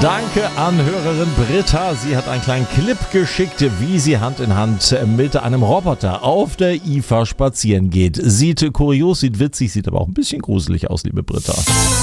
Danke an Hörerin Britta. Sie hat einen kleinen Clip geschickt, wie sie Hand in Hand mit einem Roboter auf der IFA spazieren geht. Sieht kurios, sieht witzig, sieht aber auch ein bisschen gruselig aus, liebe Britta.